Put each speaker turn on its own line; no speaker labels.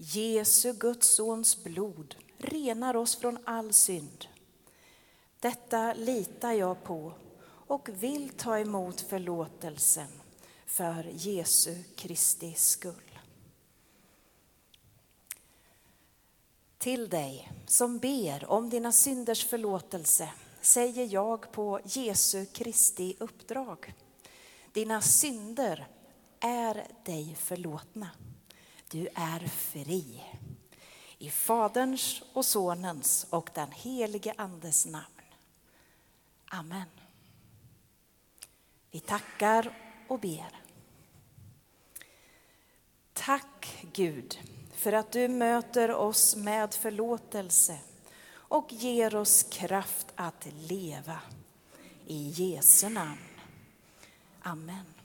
Jesu Guds sons blod renar oss från all synd. Detta litar jag på och vill ta emot förlåtelsen för Jesu Kristi skull. Till dig som ber om dina synders förlåtelse säger jag på Jesu Kristi uppdrag: dina synder är dig förlåtna. Du är fri. I Faderns och Sonens och den helige Andes namn. Amen. Vi tackar och ber. Tack Gud för att du möter oss med förlåtelse och ger oss kraft att leva. I Jesu namn. Amen.